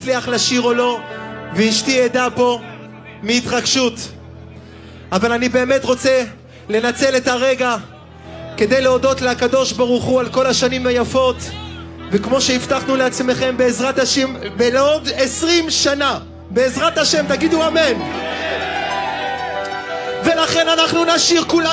אצליח לשיר או לא, ואשתי עדה פה מהתרגשות. אבל אני באמת רוצה לנצל את הרגע כדי להודות לקדוש ברוך הוא על כל השנים היפות, וכמו שהבטחנו לעצמכם, בעזרת השם, בעוד 20 שנה, בעזרת השם, תגידו אמן. ולכן אנחנו נשיר כולנו